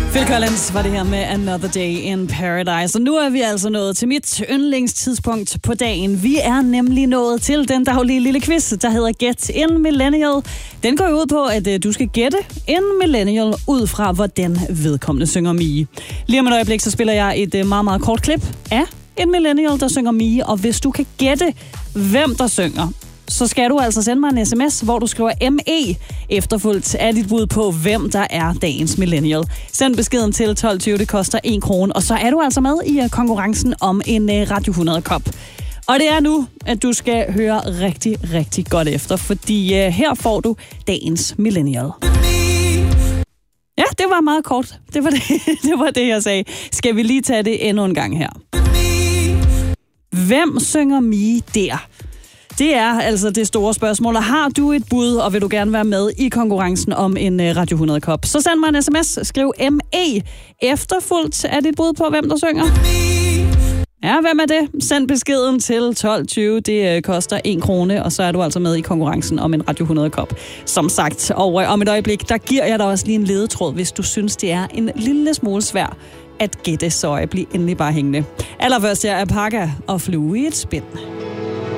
Phil Collins var det her med Another Day in Paradise. Og nu er vi altså nået til mit yndlingstidspunkt på dagen. Vi er nemlig nået til den daglige lille quiz, der hedder Get en Millennial. Den går ud på, at du skal gætte en millennial ud fra, hvordan vedkommende synger Mie. Lige om et øjeblik, så spiller jeg et meget, meget kort klip af en millennial, der synger Mie. Og hvis du kan gætte, hvem der synger, så skal du altså sende mig en sms, hvor du skriver ME efterfulgt af dit bud på, hvem der er dagens millennial. Send beskeden til 1220, det koster 1 krone, og så er du altså med i konkurrencen om en Radio 100-kop. Og det er nu, at du skal høre rigtig, rigtig godt efter, fordi her får du dagens millennial. Ja, det var meget kort. Det var det, jeg sagde. Skal vi lige tage det endnu en gang her? Hvem synger Mie der? Det er altså det store spørgsmål. Og har du et bud, og vil du gerne være med i konkurrencen om en Radio 100-kop, så send mig en sms. Skriv ME efterfulgt af dit bud på, hvem der synger. Ja, hvem er det? Send beskeden til 1220. Det koster 1 krone, og så er du altså med i konkurrencen om en Radio 100-kop. Som sagt, og om et øjeblik, der giver jeg dig også lige en ledetråd, hvis du synes, det er en lille smule svær at gætte, så jeg bliver endelig bare hængende. Allerførst er Apaka og Flue i et spind.